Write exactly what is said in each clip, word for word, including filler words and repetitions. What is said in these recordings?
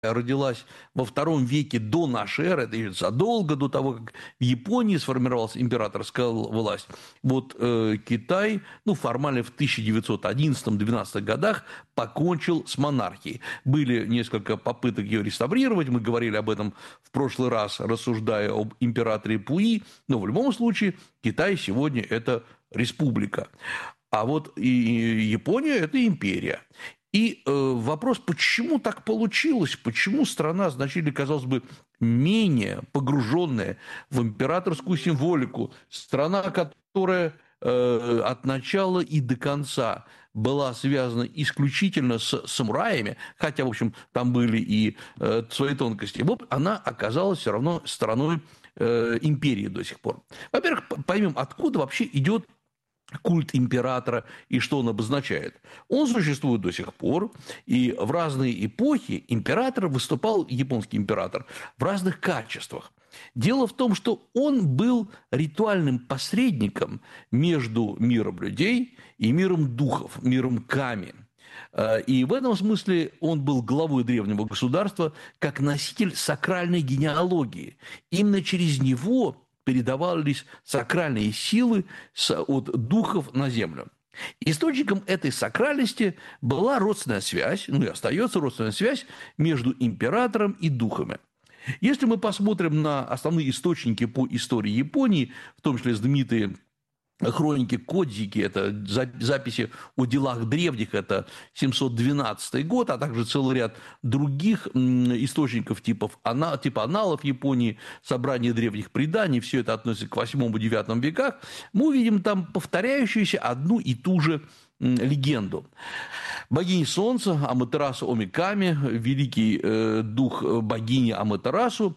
родилась во втором веке до нашей эры, это задолго до того, как в Японии сформировалась императорская власть. Вот э, Китай, ну, формально в тысяча девятьсот одиннадцатом-двенадцатых годах покончил с монархией. Были несколько попыток ее реставрировать, мы говорили об этом в прошлый раз, рассуждая об императоре Пуи, но в любом случае Китай сегодня это республика. А вот и Япония – это империя. И э, вопрос, почему так получилось, почему страна значительно, казалось бы, менее погруженная в императорскую символику, страна, которая э, от начала и до конца была связана исключительно с самураями, хотя, в общем, там были и э, свои тонкости, вот она оказалась все равно страной э, империи до сих пор. Во-первых, поймем, откуда вообще идет культ императора и что он обозначает. Он существует до сих пор, и в разные эпохи император выступал, японский император, в разных качествах. Дело в том, что он был ритуальным посредником между миром людей и миром духов, миром ками. И в этом смысле он был главой древнего государства как носитель сакральной генеалогии. Именно через него передавались сакральные силы от духов на землю. Источником этой сакральности была родственная связь, ну и остается родственная связь между императором и духами. Если мы посмотрим на основные источники по истории Японии, в том числе знаменитые хроники Кодзики, это записи о делах древних, это семьсот двенадцатый год, а также целый ряд других источников типов, типа аналов Японии, собрание древних преданий, все это относится к восьмому-девятому веках, мы увидим там повторяющуюся одну и ту же легенду. Богиня Солнца Аматерасу Омиками, великий э, дух богини Аматерасу,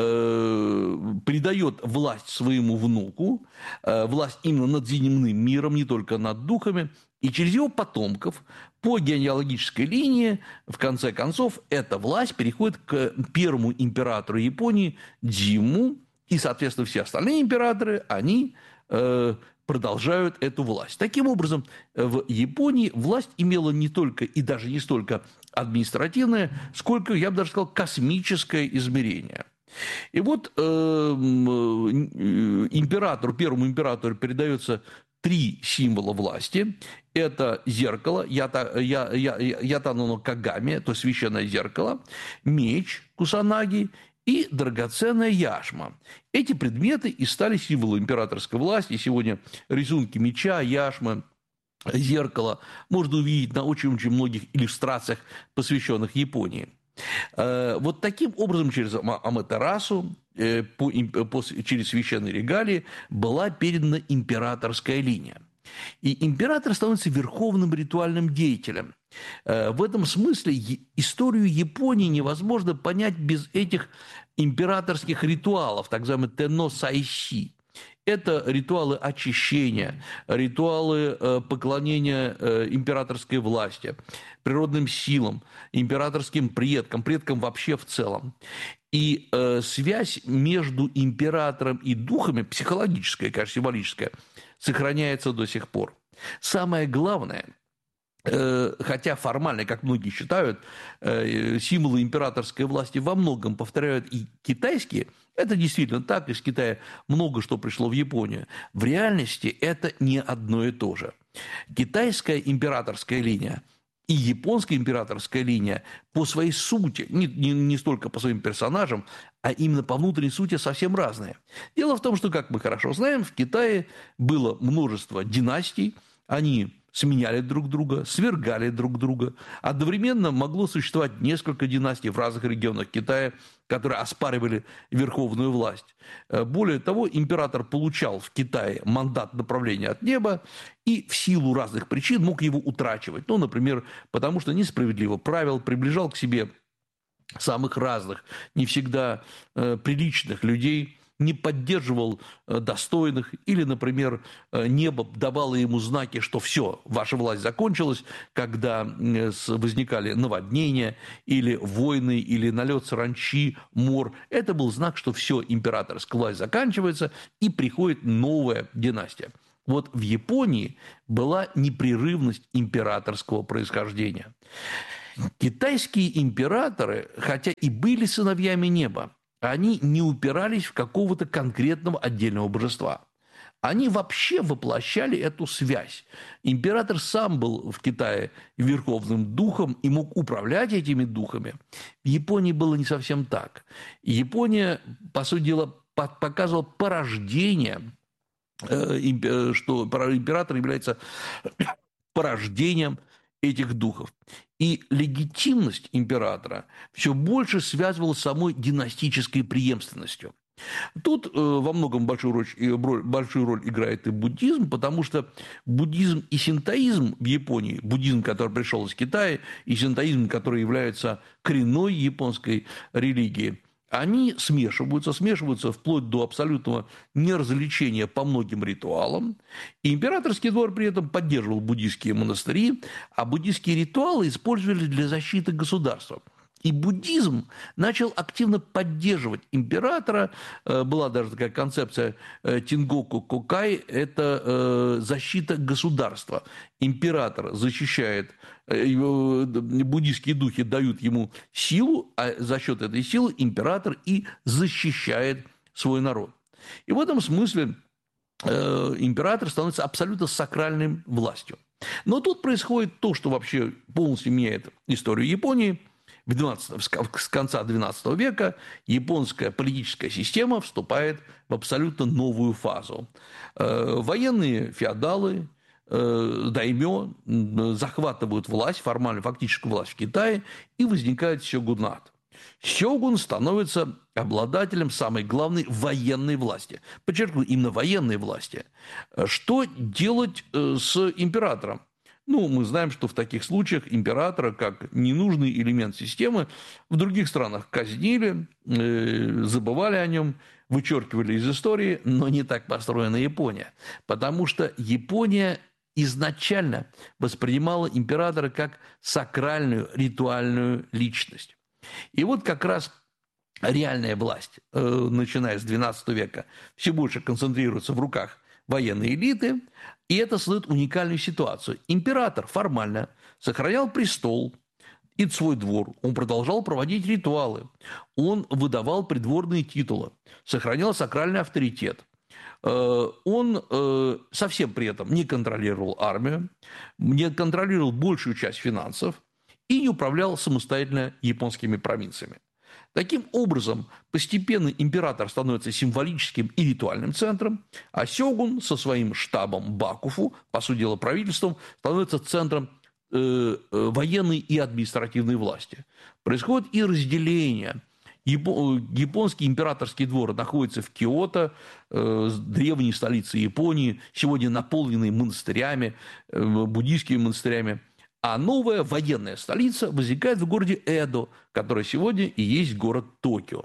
придает власть своему внуку, власть именно над земным миром, не только над духами, и через его потомков по генеалогической линии, в конце концов, эта власть переходит к первому императору Японии Дзиму, и, соответственно, все остальные императоры, они продолжают эту власть. Таким образом, в Японии власть имела не только и даже не столько административное, сколько, я бы даже сказал, космическое измерение. И вот э, императору, первому императору передается три символа власти. Это зеркало, ята, я, я, ятано кагами, то есть священное зеркало, меч кусанаги и драгоценная яшма. Эти предметы и стали символом императорской власти. Сегодня рисунки меча, яшмы, зеркала можно увидеть на очень-очень многих иллюстрациях, посвященных Японии. Вот таким образом через Аматерасу, через священные регалии была передана императорская линия. И император становится верховным ритуальным деятелем. В этом смысле историю Японии невозможно понять без этих императорских ритуалов, так называемый тенно сайси. Это ритуалы очищения, ритуалы поклонения императорской власти, природным силам, императорским предкам, предкам вообще в целом. И э, связь между императором и духами, психологическая, конечно, символическая, сохраняется до сих пор. Самое главное, э, хотя формально, как многие считают, э, символы императорской власти во многом повторяют и китайские, это действительно так, из Китая много что пришло в Японию. В реальности это не одно и то же. Китайская императорская линия и японская императорская линия по своей сути, не, не, не столько по своим персонажам, а именно по внутренней сути совсем разные. Дело в том, что, как мы хорошо знаем, в Китае было множество династий, они сменяли друг друга, свергали друг друга. Одновременно могло существовать несколько династий в разных регионах Китая, которые оспаривали верховную власть. Более того, император получал в Китае мандат направления от неба и в силу разных причин мог его утрачивать. Ну, например, потому что несправедливо правил, приближал к себе самых разных, не всегда э, приличных людей, не поддерживал достойных, или, например, небо давало ему знаки, что все, ваша власть закончилась, когда возникали наводнения, или войны, или налет саранчи, мор. Это был знак, что все, императорская власть заканчивается, и приходит новая династия. Вот в Японии была непрерывность императорского происхождения. Китайские императоры, хотя и были сыновьями неба, они не упирались в какого-то конкретного отдельного божества. Они вообще воплощали эту связь. Император сам был в Китае верховным духом и мог управлять этими духами. В Японии было не совсем так. Япония, по сути дела, показывала порождение, что император является порождением этих духов. И легитимность императора все больше связывалась с самой династической преемственностью. Тут э, во многом большую роль, большую роль играет и буддизм, потому что буддизм и синтоизм в Японии, буддизм, который пришел из Китая, и синтоизм, который является коренной японской религией, они смешиваются, смешиваются вплоть до абсолютного неразличения по многим ритуалам. И императорский двор при этом поддерживал буддийские монастыри, а буддийские ритуалы использовали для защиты государства. И буддизм начал активно поддерживать императора. Была даже такая концепция Тингоку Кокай – это защита государства. Император защищает, буддийские духи дают ему силу, а за счет этой силы император и защищает свой народ. И в этом смысле император становится абсолютно сакральной властью. Но тут происходит то, что вообще полностью меняет историю Японии. В двенадцатом, с конца двенадцатого века японская политическая система вступает в абсолютно новую фазу. Военные феодалы, даймё захватывают власть, формально фактическую власть в Китае, и возникает сёгунат. Сёгун становится обладателем самой главной военной власти. Подчеркиваю, именно военной власти. Что делать с императором? Ну, мы знаем, что в таких случаях императора, как ненужный элемент системы, в других странах казнили, э, забывали о нем, вычеркивали из истории, но не так построена Япония. Потому что Япония изначально воспринимала императора как сакральную, ритуальную личность. И вот как раз реальная власть, э, начиная с двенадцатого века, все больше концентрируется в руках военной элиты, и это создает уникальную ситуацию. Император формально сохранял престол и свой двор, он продолжал проводить ритуалы, он выдавал придворные титулы, сохранял сакральный авторитет. Он совсем при этом не контролировал армию, не контролировал большую часть финансов и не управлял самостоятельно японскими провинциями. Таким образом, постепенно император становится символическим и ритуальным центром, а сёгун со своим штабом Бакуфу, по сути дела правительством, становится центром э, военной и административной власти. Происходит и разделение. Японский императорский двор находится в Киото, э, древней столице Японии, сегодня наполненной монастырями, э, буддийскими монастырями. А новая военная столица возникает в городе Эдо, который сегодня и есть город Токио.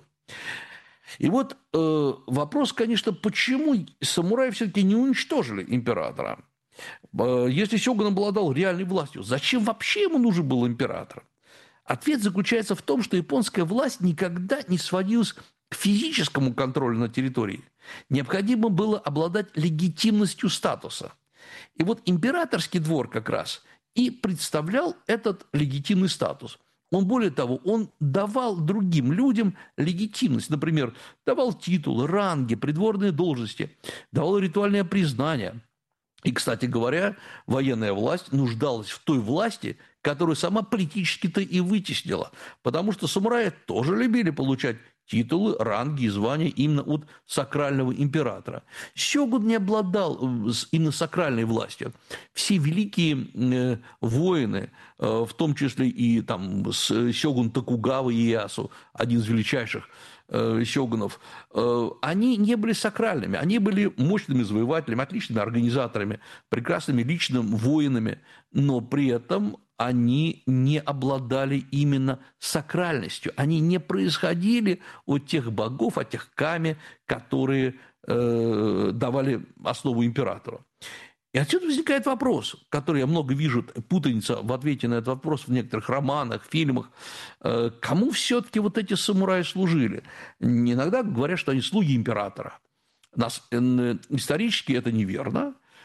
И вот э, вопрос, конечно, почему самураи все-таки не уничтожили императора? Э, если сёгун обладал реальной властью, зачем вообще ему нужен был император? Ответ заключается в том, что японская власть никогда не сводилась к физическому контролю над территорией. Необходимо было обладать легитимностью статуса. И вот императорский двор как раз и представлял этот легитимный статус. Он, более того, он давал другим людям легитимность. Например, давал титулы, ранги, придворные должности, давал ритуальное признание. И, кстати говоря, военная власть нуждалась в той власти, которую сама политически-то и вытеснила. Потому что самураи тоже любили получать титулы, ранги и звания именно от сакрального императора. Сёгун не обладал именно сакральной властью. Все великие э, воины, э, в том числе и там, сёгун Токугава Иэясу, один из величайших э, сёгунов, э, они не были сакральными, они были мощными завоевателями, отличными организаторами, прекрасными личными воинами, но при этом они не обладали именно сакральностью. Они не происходили от тех богов, от тех ками, которые э, давали основу императору. И отсюда возникает вопрос, который я много вижу, путаница в ответе на этот вопрос в некоторых романах, фильмах. Э, кому все-таки вот эти самураи служили? Иногда говорят, что они слуги императора. Нас, э, исторически это неверно.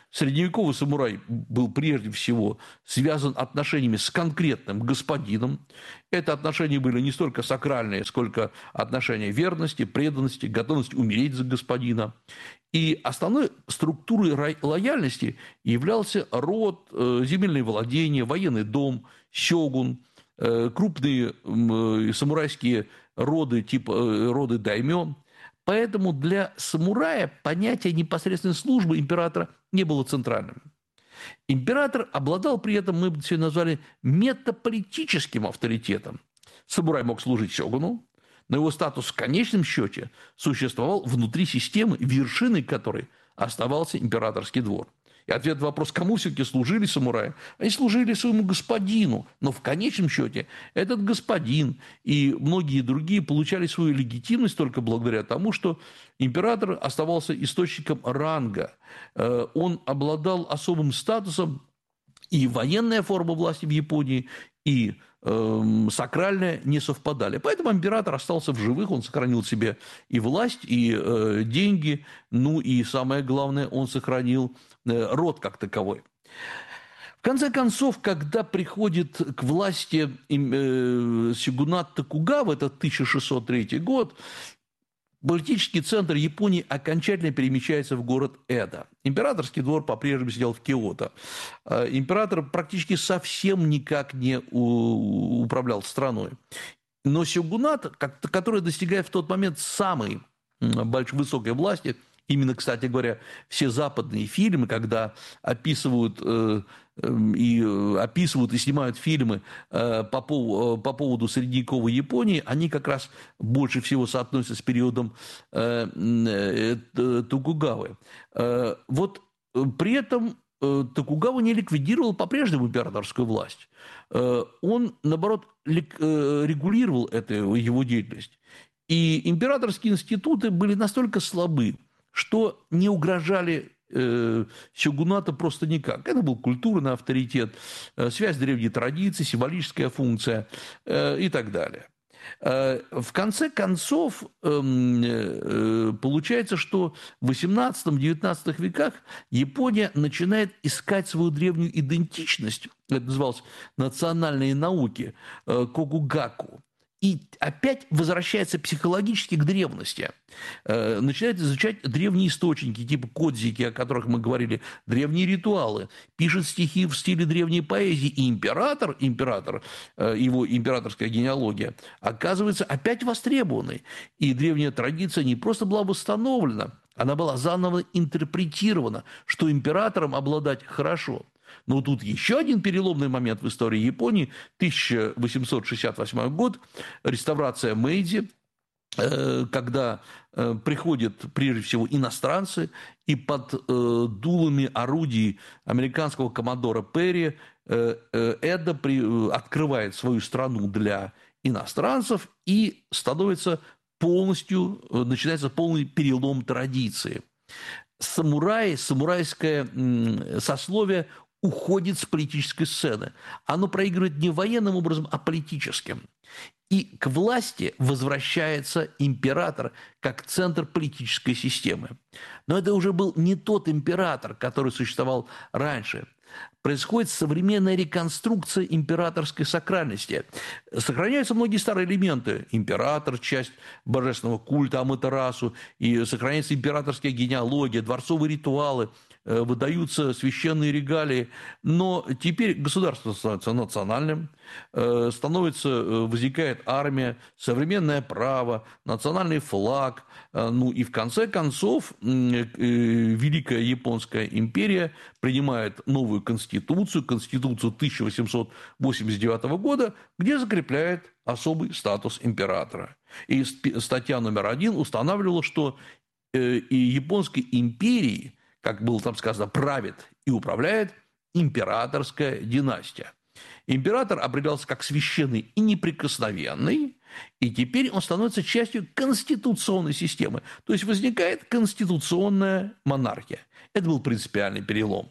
Средневековый самурай был прежде всего связан отношениями с конкретным господином. Это отношения были не столько сакральные, сколько отношения верности, преданности, готовности умереть за господина. И основной структурой лояльности являлся род, земельные владения, военный дом, сёгун, крупные самурайские роды, типа роды даймё. Поэтому для самурая понятие непосредственной службы императора не было центральным. Император обладал при этом, мы бы сегодня назвали, метаполитическим авторитетом. Самурай мог служить сёгуну, но его статус в конечном счете существовал внутри системы, вершиной которой оставался императорский двор. И ответ на вопрос, кому все-таки служили самураи? Они служили своему господину, но в конечном счете этот господин и многие другие получали свою легитимность только благодаря тому, что император оставался источником ранга. Он обладал особым статусом, и военная форма власти в Японии, и э, сакральная не совпадали. Поэтому император остался в живых, он сохранил себе и власть, и э, деньги, ну и самое главное, он сохранил э, род как таковой. В конце концов, когда приходит к власти э, сёгунат Токугава, это тысяча шестьсот третий год, политический центр Японии окончательно перемещается в город Эдо. Императорский двор по-прежнему сидел в Киото. Император практически совсем никак не управлял страной. Но сёгунат, который достигает в тот момент самой большой, высокой власти, именно, кстати говоря, все западные фильмы, когда описывают э, э, и описывают и снимают фильмы э, по, пов- по поводу средневековой Японии, они как раз больше всего соотносятся с периодом э, э, Токугавы. Э, вот при этом э, Токугава не ликвидировал по-прежнему императорскую власть. Э, он, наоборот, лик, э, регулировал эту его деятельность. И императорские институты были настолько слабы, что не угрожали э, сёгунату просто никак. Это был культурный авторитет, э, связь древней традиции, символическая функция э, и так далее. Э, в конце концов, э, э, получается, что в восемнадцатом-девятнадцатом веках Япония начинает искать свою древнюю идентичность, это называлось национальные науки, э, когугаку. И опять возвращается психологически к древности. Э, начинает изучать древние источники, типа кодзики, о которых мы говорили, древние ритуалы, пишет стихи в стиле древней поэзии. И император, император, э, его императорская генеалогия, оказывается опять востребованной. И древняя традиция не просто была восстановлена, она была заново интерпретирована, что императором обладать хорошо. Но тут еще один переломный момент в истории Японии. тысяча восемьсот шестьдесят восьмой год, реставрация Мэйдзи, когда приходят прежде всего иностранцы, и под дулами орудий американского коммодора Перри Эдо открывает свою страну для иностранцев и становится полностью, начинается полный перелом традиции. Самураи, самурайское сословие уходит с политической сцены. Оно проигрывает не военным образом, а политическим. И к власти возвращается император как центр политической системы. Но это уже был не тот император, который существовал раньше. Происходит современная реконструкция императорской сакральности. Сохраняются многие старые элементы. Император – часть божественного культа Аматерасу, и сохраняется императорская генеалогия, дворцовые ритуалы, выдаются священные регалии. Но теперь государство становится национальным, становится, возникает армия, современное право, национальный флаг. Ну и в конце концов Великая Японская империя принимает новую конституцию, конституцию тысяча восемьсот восемьдесят девятого года, где закрепляет особый статус императора. И статья номер один устанавливала, что и Японской империей, как было там сказано, правит и управляет императорская династия. Император определялся как священный и неприкосновенный, и теперь он становится частью конституционной системы. То есть возникает конституционная монархия. Это был принципиальный перелом.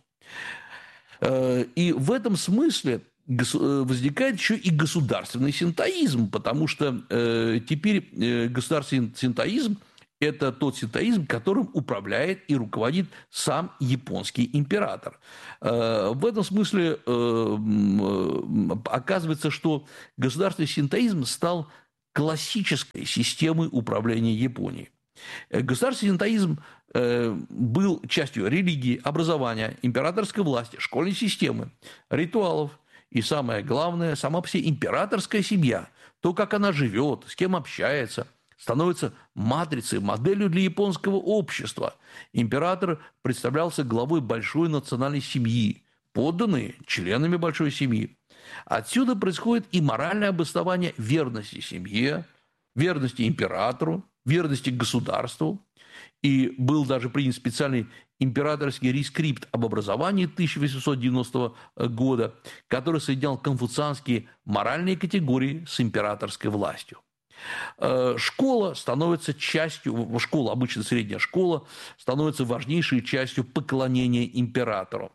И в этом смысле возникает еще и государственный синтоизм, потому что теперь государственный синтоизм Это тот синтоизм, которым управляет и руководит сам японский император. В этом смысле оказывается, что государственный синтоизм стал классической системой управления Японией. Государственный синтоизм был частью религии, образования, императорской власти, школьной системы, ритуалов. И самое главное, сама по себе императорская семья, то, как она живет, с кем общается, становится матрицей, моделью для японского общества. Император представлялся главой большой национальной семьи, подданные членами большой семьи. Отсюда происходит и моральное обоснование верности семье, верности императору, верности государству. И был даже принят специальный императорский рескрипт об образовании тысяча восемьсот девяностого года, который соединял конфуцианские моральные категории с императорской властью. Школа становится частью, школа, обычно средняя школа, становится важнейшей частью поклонения императору.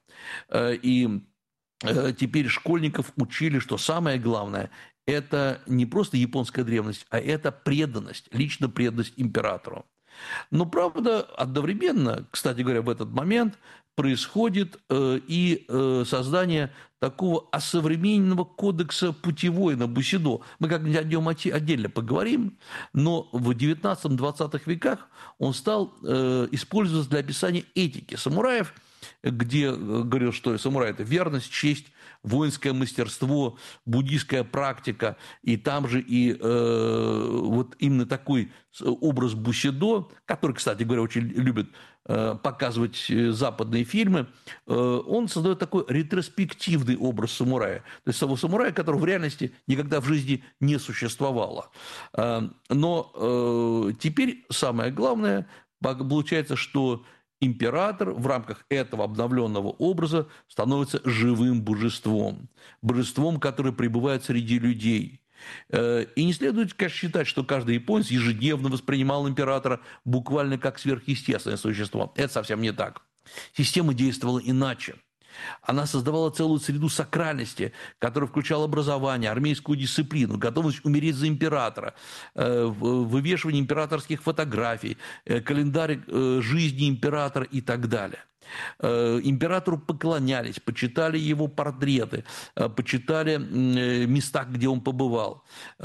И теперь школьников учили, что самое главное – это не просто японская древность, а это преданность, личная преданность императору. Но, правда, одновременно, кстати говоря, в этот момент происходит э, и э, создание такого осовремененного кодекса путевоина Бусидо. Мы как-нибудь о нем отдельно поговорим, но в девятнадцатом-двадцатых веках он стал э, использоваться для описания этики самураев, где говорил, что самурай – это верность, честь, воинское мастерство, буддийская практика, и там же и э, вот именно такой образ бусидо, который, кстати говоря, очень любят э, показывать западные фильмы, э, он создает такой ретроспективный образ самурая, то есть того самурая, которого в реальности никогда в жизни не существовало. Э, но э, теперь самое главное, получается, что император в рамках этого обновленного образа становится живым божеством. Божеством, которое пребывает среди людей. И не следует, конечно, считать, что каждый японец ежедневно воспринимал императора буквально как сверхъестественное существо. Это совсем не так. Система действовала иначе. Она создавала целую среду сакральности, которая включала образование, армейскую дисциплину, готовность умереть за императора, вывешивание императорских фотографий, календарь жизни императора и так далее. Императору поклонялись, почитали его портреты, почитали места, где он побывал.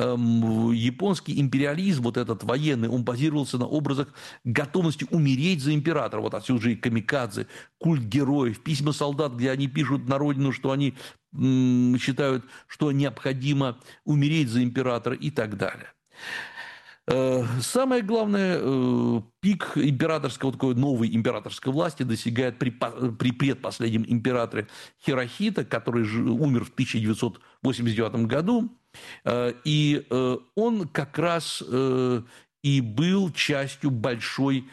Японский империализм, вот этот военный, он базировался на образах готовности умереть за императора. Вот отсюда же и камикадзе, культ героев, письма солдат, где они пишут на родину, что они считают, что необходимо умереть за императора и так далее. Самое главное, пик императорского, такой новой императорской власти достигает при, при предпоследнем императоре Хирохито, который умер в тысяча девятьсот восемьдесят девятом году. И он как раз и был частью большой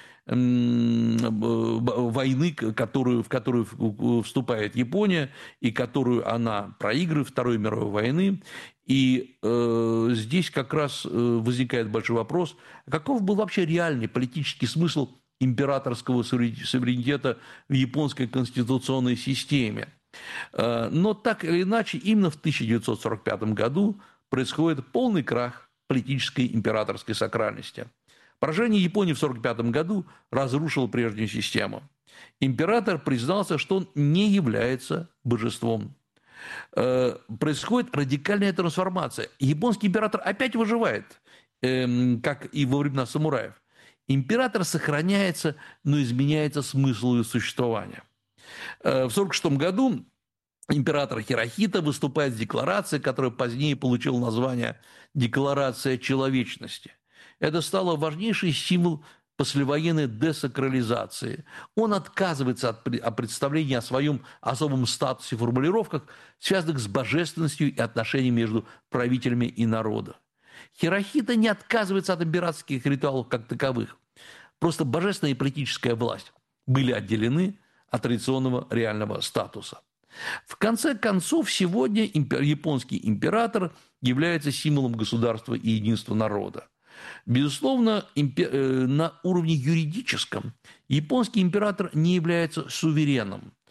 войны, которую, в которую вступает Япония, и которую она проигрывает, Второй мировой войны. И э, здесь как раз возникает большой вопрос, каков был вообще реальный политический смысл императорского суверенитета в японской конституционной системе. Э, но так или иначе, именно в тысяча девятьсот сорок пятом году происходит полный крах политической императорской сакральности. Поражение Японии в тысяча девятьсот сорок пятом году разрушило прежнюю систему. Император признался, что он не является божеством. Происходит радикальная трансформация. Японский император опять выживает, как и во времена самураев. Император сохраняется, но изменяется смысл его существования. В тысяча девятьсот сорок шестом году император Хирохито выступает с декларацией, которая позднее получила название «Декларация человечности». Это стало важнейший символ послевоенной десакрализации. Он отказывается от представления о своем особом статусе в формулировках, связанных с божественностью и отношениями между правителями и народом. Хирохито не отказывается от императорских ритуалов как таковых. Просто божественная и политическая власть были отделены от традиционного реального статуса. В конце концов, сегодня японский император является символом государства и единства народа. Безусловно, на уровне юридическом японский император не является сувереном.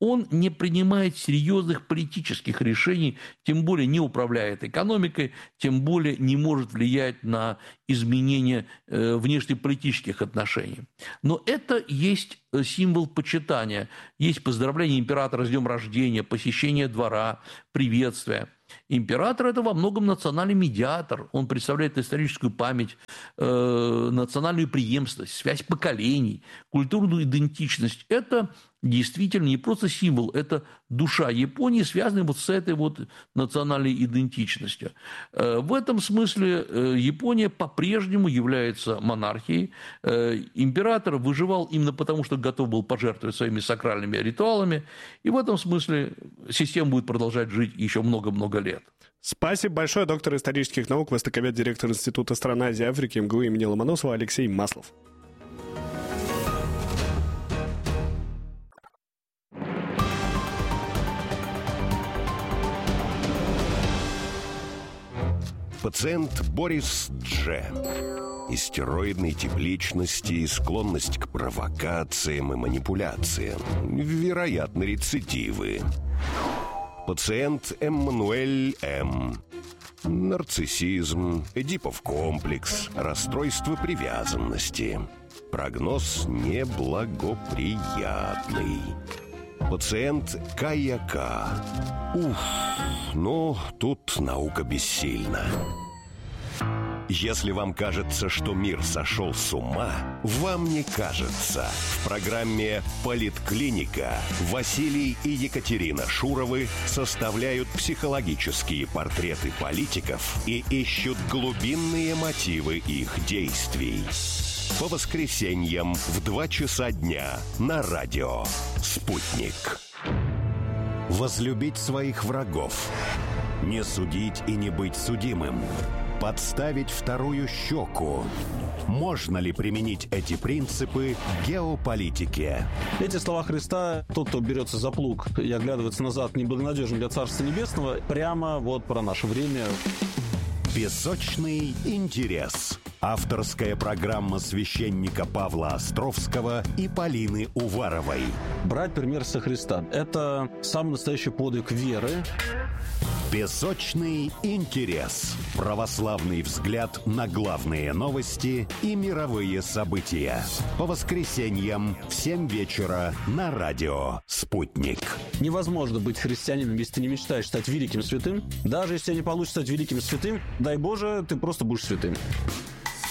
он не принимает серьезных политических решений, тем более не управляет экономикой, тем более не может влиять на изменение э, внешнеполитических отношений. Но это есть символ почитания. Есть поздравление императора с днем рождения, посещение двора, приветствие. Император – это во многом национальный медиатор. Он представляет историческую память, э, национальную преемственность, связь поколений, культурную идентичность. Это действительно не просто символ, это душа Японии, связанная вот с этой вот национальной идентичностью. Э, в этом смысле э, Япония по-прежнему является монархией. Э, император выживал именно потому, что готов был пожертвовать своими сакральными ритуалами. И в этом смысле система будет продолжать жить еще много-много лет. Спасибо большое. Доктор исторических наук, востоковед, директор Института стран Азии и Африки эм гэ у имени Ломоносова Алексей Маслов. Пациент Борис Дже. Истероидной тип личности, склонность к провокациям и манипуляциям. Вероятно, рецидивы. Пациент Эммануэль М. Нарциссизм, Эдипов комплекс, расстройство привязанности. Прогноз неблагоприятный. Пациент Кая К. Уф, ну, тут наука бессильна. Если вам кажется, что мир сошел с ума, вам не кажется. В программе «Политклиника» Василий и Екатерина Шуровы составляют психологические портреты политиков и ищут глубинные мотивы их действий. По воскресеньям в два часа дня на радио «Спутник». Возлюбить своих врагов. Не судить и не быть судимым. Подставить вторую щеку. Можно ли применить эти принципы к геополитике? Эти слова Христа, тот, кто берется за плуг и оглядывается назад, неблагонадежен для Царства Небесного, прямо вот про наше время. Песочный интерес. Авторская программа священника Павла Островского и Полины Уваровой. Брать пример со Христа – это самый настоящий подвиг веры. Песочный интерес. Православный взгляд на главные новости и мировые события. По воскресеньям в семь вечера на радио «Спутник». Невозможно быть христианином, если ты не мечтаешь стать великим святым. Даже если тебе не получится стать великим святым, дай Боже, ты просто будешь святым.